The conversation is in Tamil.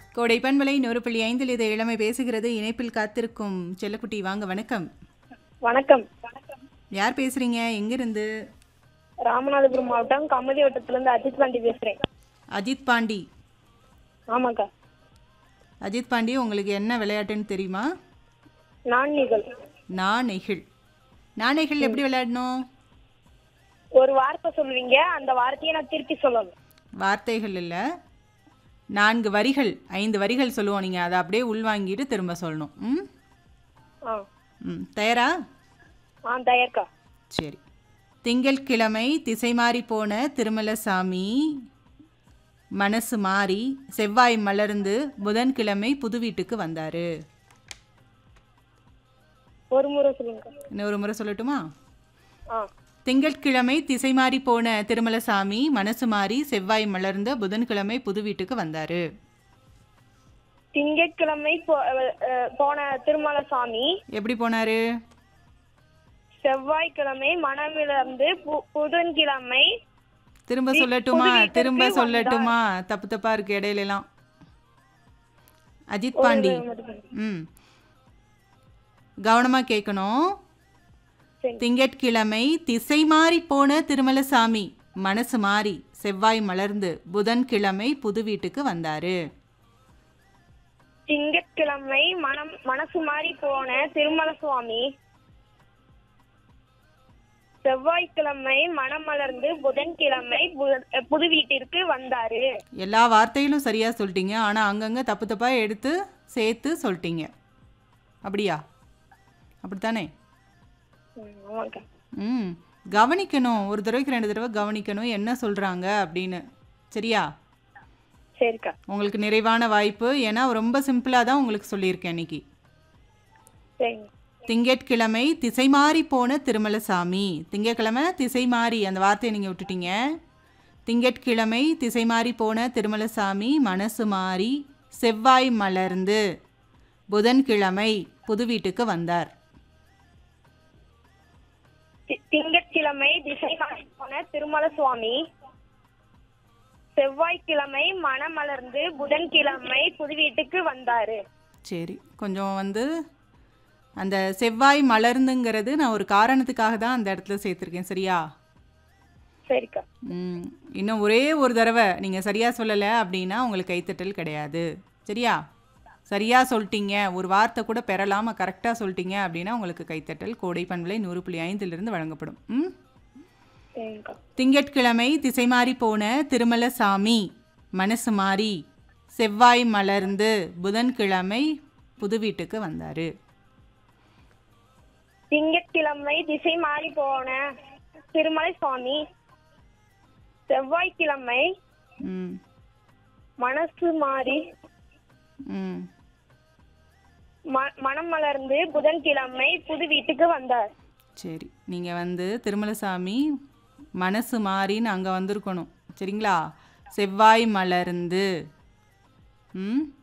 கோடை பண்பலை 100.5 இது இளமை பேசுகிறது. இணைப்பில் காத்திருக்கும் செல்லக்குட்டி வாங்க. வணக்கம். வணக்கம். யார் பேசுறீங்க? எங்கிருந்து? ராமநாதபுரம் மாவட்டம் கமதி வட்டத்திலிருந்து அஜித் பாண்டி பேசுறேன். அஜித் பாண்டி. ஆமாக்கா. அஜித் பாண்டி, உங்களுக்கு என்ன விளையாட்டுன்னு தெரியுமா? நாணிகள். நாணெகிழ். நாணெகிழ் எப்படி விளையாடணும்? ஒரு வார்த்தை சொல்லுவீங்க, அந்த வார்த்தையை நான் திருப்பி சொல்லணும். வார்த்தைகள் இல்லை, 4 வரிகள் 5 வரிகள் சொல்லுவோம். நீங்கள் அதை அப்படியே உள்வாங்கிட்டு திரும்ப சொல்லணும். ம் ஆ ம் தயாரா? தயார்க்கா. சரி. திங்கட்கிழமை திசை மாறி போன திருமலசாமி மனசு மாறி செவ்வாய் மலர்ந்து புதன்கிழமை புது வீட்டுக்கு வந்தார். ஒரு முறை சொல்லுங்க. இன்னொரு முறை சொல்லட்டுமா? ஆ திங்கட்கிழமை திசை மாறி போன திருமலசாமி மனசு மாறி செவ்வாய் மலர்ந்த புதன்கிழமை புது வீட்டுக்கு வந்தார். திங்கட்கிழமை போன திருமலசாமி எப்படி போனார்? செவ்வாய்க்கிழமை மனமிழந்து புதன்கிழமை. திரும்ப சொல்லட்டுமா? தப்பு தப்பா இருக்கு இடையிலாம். அஜித் பாண்டி, கவனமா கேட்கணும். திங்கட்கிழமை திசை மாறி போன திருமலசாமி மனசு மாறி செவ்வாய் மலர்ந்து புதன்கிழமை புது வீட்டுக்கு வந்தாரு. திங்கட்கிழமை மனசு மாறி போன திருமலசுவாமி செவ்வாய்க்கிழமை மனம் மலர்ந்து புதன்கிழமை புது வீட்டிற்கு வந்தாரு. எல்லா வார்த்தையிலும் சரியா சொல்லிட்டீங்க. ஆனா அங்கங்க தப்பு தப்பா எடுத்து சேர்த்து சொல்லிட்டீங்க. அப்படியா? அப்படித்தானே? கவனிக்கணும். ஒரு தடவைக்கு 2 தடவை கவனிக்கணும் என்ன சொல்றாங்க அப்படின்னு. சரியா? சரிக்கா. உங்களுக்கு நிறைவான வாய்ப்பு. ஏன்னா ரொம்ப சிம்பிளா தான் உங்களுக்கு சொல்லியிருக்கேன் இன்னைக்கு. திங்கட்கிழமை திசை மாறி போன திருமலசாமி. திங்கட்கிழமை திசை மாறி அந்த வார்த்தையை நீங்கள் விட்டுட்டீங்க. திங்கட்கிழமை திசை மாறி போன திருமலசாமி மனசு மாறி செவ்வாய் மலர்ந்து புதன்கிழமை புது வீட்டுக்கு வந்தார். திங்கட்கிழமை திசை மாறி போன திருமலசுவாமி செவ்வாய்க்கிழமை மனமலர்ந்து புதன்கிழமை புது வீட்டுக்கு வந்தாரு. சரி, கொஞ்சம் அந்த செவ்வாய் மலர்ந்துங்கிறது நான் ஒரு காரணத்துக்காக தான் அந்த இடத்துல சேர்த்துருக்கேன். சரியா? சரிக்கா. இன்னும் ஒரே ஒரு தடவை நீங்கள் சரியாக சொல்லலை அப்படின்னா உங்களுக்கு கைத்தட்டல் கிடையாது. சரியா? சரியாக சொல்லிட்டீங்க, ஒரு வார்த்தை கூட பெறலாமல் கரெக்டாக சொல்லிட்டீங்க அப்படின்னா உங்களுக்கு கைத்தட்டல் கோடை பண்பலை 100.5 வழங்கப்படும். திங்கட்கிழமை திசை மாறி போன திருமலசாமி மனசு மாறி செவ்வாய் மலர்ந்து புதன்கிழமை புது வீட்டுக்கு வந்தார். திங்கட்கிழமை திசை மாறி போன திருமலைசாமி செவ்வாய்க்கிழமை மனசு மாறி மனம் மலர்ந்து புதன்கிழமை புது வீட்டுக்கு வந்தார். சரி, நீங்கள் திருமலசாமி மனசு மாறின்னு அங்கே வந்திருக்கணும். சரிங்களா? செவ்வாய் மலர்ந்து